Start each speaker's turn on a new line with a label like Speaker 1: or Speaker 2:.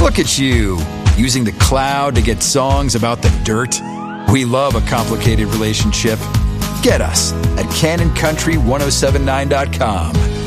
Speaker 1: Look at you, using the cloud to get songs about the dirt. We love a complicated relationship. Get us at CanonCountry1079.com.